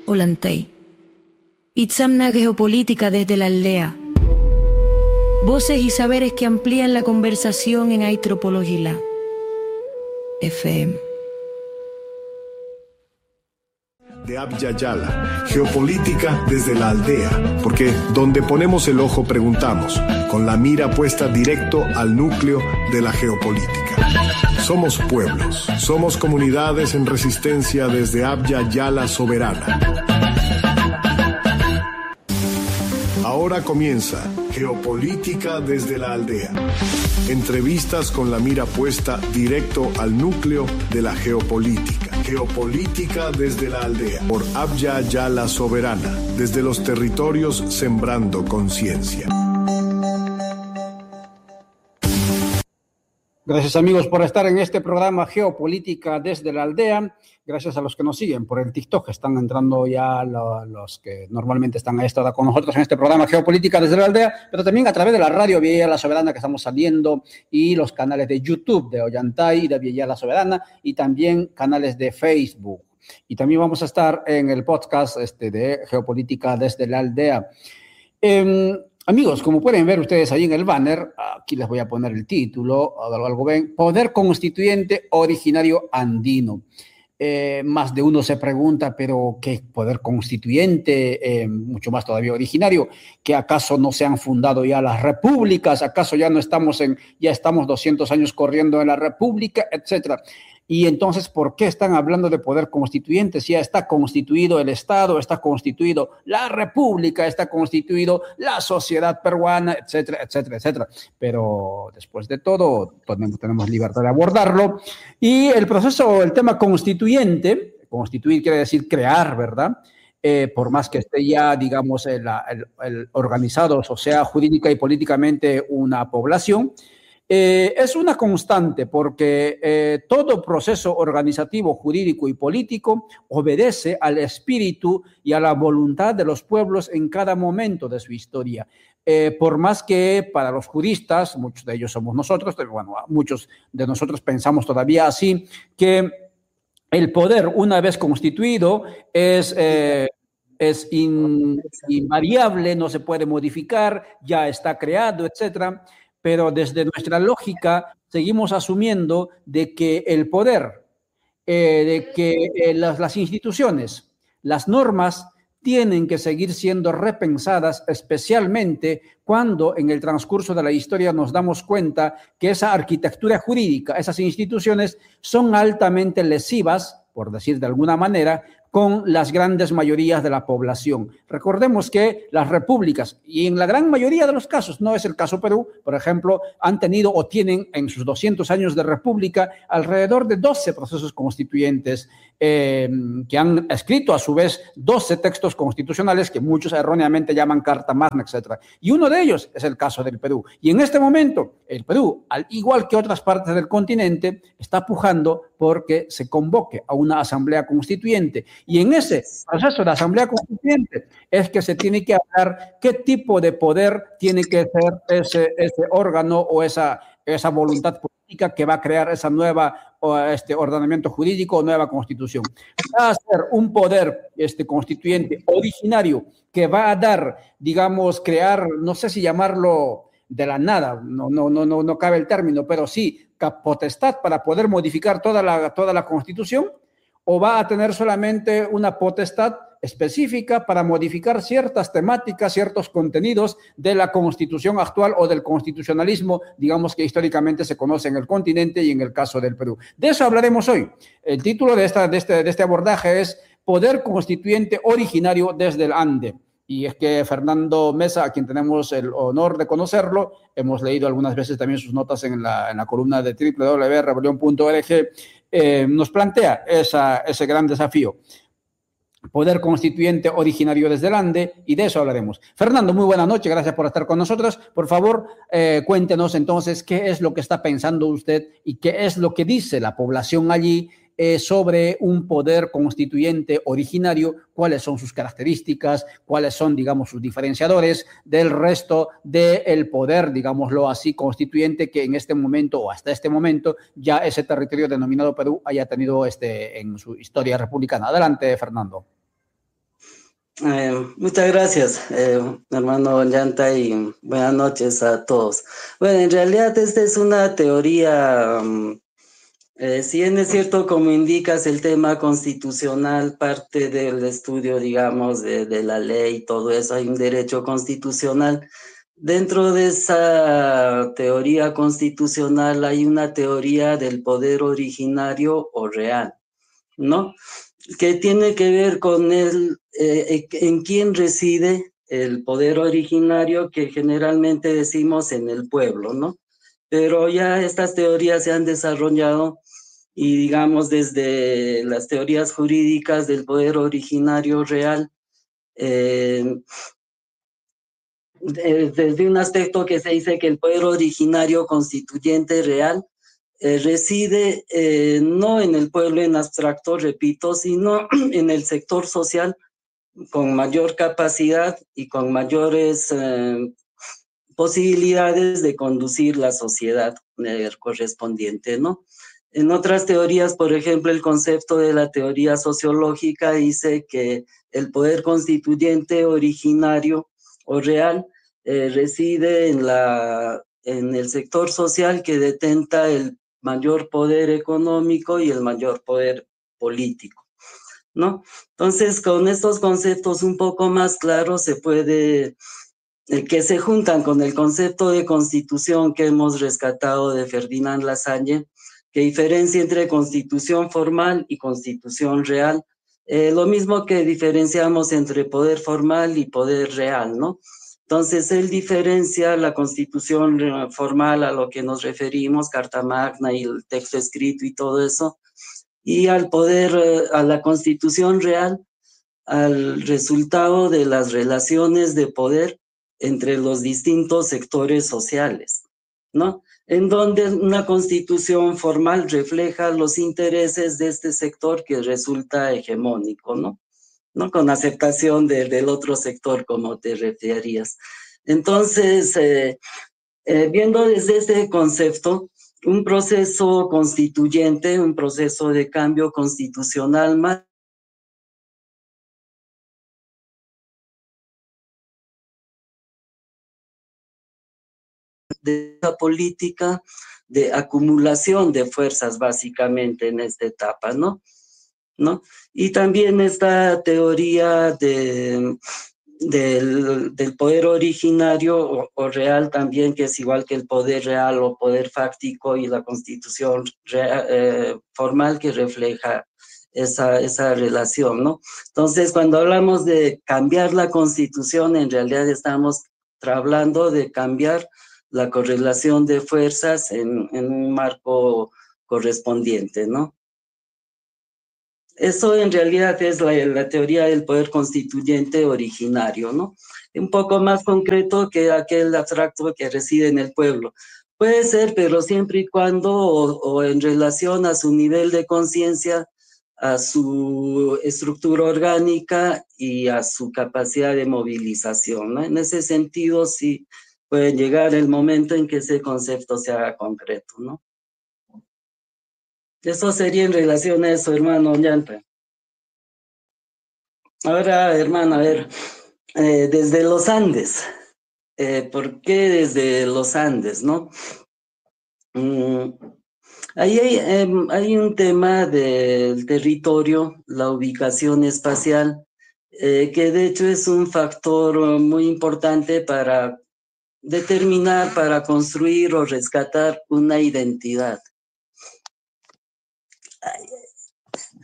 Olantay. Itzamna Geopolítica desde la aldea. Voces y saberes que amplían la conversación en Aitropologila. FM. De Abya Yala, geopolítica desde la aldea, porque donde ponemos el ojo preguntamos, con la mira puesta directo al núcleo de la geopolítica. Somos pueblos, somos comunidades en resistencia desde Abya Yala soberana. Ahora comienza Geopolítica desde la aldea. Entrevistas con la mira puesta directo al núcleo de la geopolítica. Geopolítica desde la aldea. Por Abya Yala soberana. Desde los territorios sembrando conciencia. Gracias amigos por estar en este programa Geopolítica desde la aldea. Gracias a los que nos siguen por el TikTok. Están entrando ya los que normalmente están a esta hora con nosotros en este programa Geopolítica desde la aldea, pero también a través de la radio Villa La Soberana que estamos saliendo y los canales de YouTube de Ollantay y de Villa La Soberana y también canales de Facebook. Y también vamos a estar en el podcast de Geopolítica desde la aldea. Amigos, como pueden ver ustedes ahí en el banner, aquí les voy a poner el título, algo ven, Poder Constituyente Originario Andino. Más de uno se pregunta, pero ¿qué poder constituyente? Mucho más todavía originario, ¿que acaso no se han fundado ya las repúblicas? ¿Acaso ya no estamos ya estamos 200 años corriendo en la república, etcétera? Y entonces, ¿por qué están hablando de poder constituyente? Si ya está constituido el Estado, está constituido la República, está constituido la sociedad peruana, etcétera, etcétera, etcétera. Pero después de todo, tenemos libertad de abordarlo. Y el proceso, el tema constituyente, constituir quiere decir crear, ¿verdad? Por más que esté ya, digamos, el organizado, o sea, jurídica y políticamente una población, es una constante porque todo proceso organizativo, jurídico y político obedece al espíritu y a la voluntad de los pueblos en cada momento de su historia. Por más que para los juristas, muchos de ellos somos nosotros, pero bueno, muchos de nosotros pensamos todavía así, que el poder una vez constituido es invariable, no se puede modificar, ya está creado, etcétera. Pero desde nuestra lógica seguimos asumiendo de que el poder, de que las instituciones, las normas tienen que seguir siendo repensadas, especialmente cuando en el transcurso de la historia nos damos cuenta que esa arquitectura jurídica, esas instituciones son altamente lesivas, por decir de alguna manera, con las grandes mayorías de la población. Recordemos que las repúblicas, y en la gran mayoría de los casos, no es el caso Perú, por ejemplo, han tenido o tienen en sus 200 años de república alrededor de 12 procesos constituyentes que han escrito a su vez 12 textos constitucionales que muchos erróneamente llaman Carta Magna, etc. Y uno de ellos es el caso del Perú. Y en este momento, el Perú, al igual que otras partes del continente, está pujando porque se convoque a una asamblea constituyente. Y en ese proceso de asamblea constituyente es que se tiene que hablar qué tipo de poder tiene que ser ese órgano o esa voluntad política que va a crear esa nueva ordenamiento jurídico o nueva constitución. Va a ser un poder constituyente originario que va a dar, digamos, crear, no sé si llamarlo de la nada, no cabe el término, pero sí potestad para poder modificar toda la constitución, o va a tener solamente una potestad específica para modificar ciertas temáticas, ciertos contenidos de la constitución actual o del constitucionalismo, digamos que históricamente se conoce en el continente y en el caso del Perú. De eso hablaremos hoy. El título de este abordaje es Poder Constituyente Originario desde el Ande. Y es que Fernando Mesa, a quien tenemos el honor de conocerlo, hemos leído algunas veces también sus notas en la columna de www.rebelion.org, nos plantea ese gran desafío. Poder constituyente originario desde el Ande, y de eso hablaremos. Fernando, muy buena noche, gracias por estar con nosotros. Por favor, cuéntenos entonces qué es lo que está pensando usted y qué es lo que dice la población allí sobre un poder constituyente originario, cuáles son sus características, cuáles son, digamos, sus diferenciadores del resto del poder, digámoslo así, constituyente que en este momento o hasta este momento ya ese territorio denominado Perú haya tenido en su historia republicana. Adelante, Fernando. Muchas gracias, hermano Llanta, y buenas noches a todos. Bueno, en realidad esta es una teoría, si bien es cierto, como indicas, el tema constitucional parte del estudio, digamos, de la ley y todo eso, hay un derecho constitucional. Dentro de esa teoría constitucional hay una teoría del poder originario o real, ¿no? Que tiene que ver con en quién reside el poder originario, que generalmente decimos en el pueblo, ¿no? Pero ya estas teorías se han desarrollado y, digamos, desde las teorías jurídicas del poder originario real, desde un aspecto que se dice que el poder originario constituyente real reside no en el pueblo en abstracto, repito, sino en el sector social con mayor capacidad y con mayores posibilidades de conducir la sociedad correspondiente, ¿no? En otras teorías, por ejemplo, el concepto de la teoría sociológica dice que el poder constituyente originario o real reside en el sector social que detenta el mayor poder económico y el mayor poder político, ¿no? Entonces, con estos conceptos un poco más claros se puede, que se juntan con el concepto de constitución que hemos rescatado de Ferdinand Lasalle, que diferencia entre constitución formal y constitución real, lo mismo que diferenciamos entre poder formal y poder real, ¿no? Entonces, él diferencia la constitución formal, a lo que nos referimos, Carta Magna y el texto escrito y todo eso, y al poder, a la constitución real, al resultado de las relaciones de poder entre los distintos sectores sociales, ¿no? En donde una constitución formal refleja los intereses de este sector que resulta hegemónico, ¿no? ¿No? Con aceptación del otro sector, como te referías. Entonces, viendo desde este concepto, un proceso constituyente, un proceso de cambio constitucional más de la política de acumulación de fuerzas básicamente en esta etapa, ¿no? Y también esta teoría del poder originario o real también, que es igual que el poder real o poder fáctico, y la constitución formal que refleja esa relación, ¿no? Entonces, cuando hablamos de cambiar la constitución, en realidad estamos hablando de cambiar la correlación de fuerzas en un marco correspondiente, ¿no? Eso en realidad es la teoría del poder constituyente originario, ¿no? Un poco más concreto que aquel abstracto que reside en el pueblo. Puede ser, pero siempre y cuando, o en relación a su nivel de conciencia, a su estructura orgánica y a su capacidad de movilización, ¿no? En ese sentido, sí puede llegar el momento en que ese concepto se haga concreto, ¿no? Eso sería en relación a eso, hermano Llanta. Ahora, hermano, a ver, desde los Andes, ¿por qué desde los Andes, no? Ahí hay un tema del territorio, la ubicación espacial, que de hecho es un factor muy importante para determinar, para construir o rescatar una identidad.